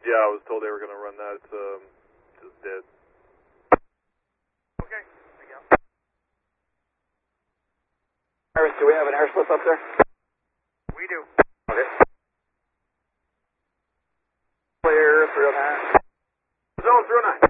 Yeah, I was told they were going to run that. It's just dead. Okay, there you go. Iris, do we have an air slip up there? We do. Okay. Clear, 309. Zone 309.